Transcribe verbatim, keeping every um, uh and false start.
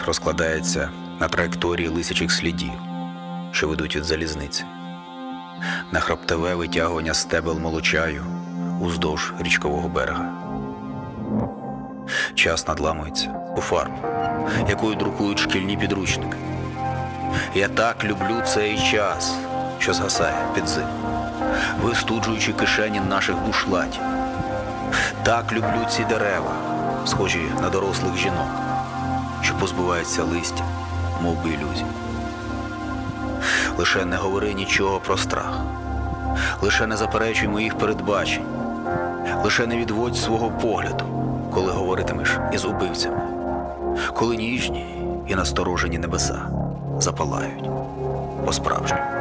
розкладається на траєкторії лисячих слідів, що ведуть від залізниці, на хребтове витягування стебел молочаю уздовж річкового берега. Час надламується у фарбу, якою друкують шкільні підручники. Я так люблю цей час, що згасає під зиму, вистуджуючи кишені наших бушлатів. Так люблю ці дерева, схожі на дорослих жінок, що позбуваються листя, мов би ілюзій. Лише не говори нічого про страх, лише не заперечуй моїх передбачень, лише не відводь свого погляду, коли говоритимеш із убивцями, коли ніжні і насторожені небеса запалають по-справжньому.